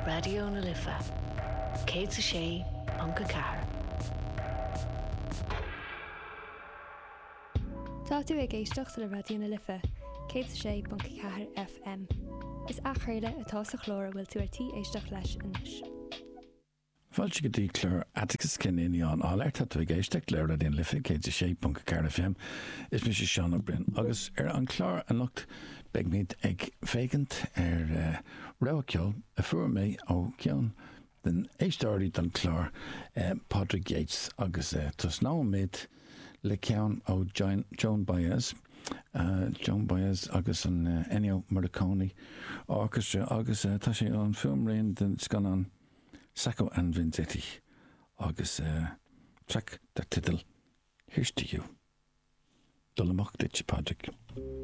Radio na Lifa. Cé sa sé an go ceathair. Tá tú ag éisteach sa le Radio na Lifa, cé sa sé bon ceathair FM. Is achréile atá sa chlór bhfuil tú artí éisteach leis inis. Fáilte go dtí clár atachas cinine an áirt tú ag éisteach le Radio na Lifa, cé sa sé bon ceathair FM. Is mi sé Sean O'Brien. Agus an chlár an lucht beag míad ag féigint raibhceol a fuair mé ó ceann den éistóirí don chlár Padraig Yates agus tus ná méid le ceann ó Joan Baez agus an Ennio Morricone orchestra agus tá sé an film den scan an Sacco and Vanzetti agus track der titel Here's to You. Dul amach dit Padraig.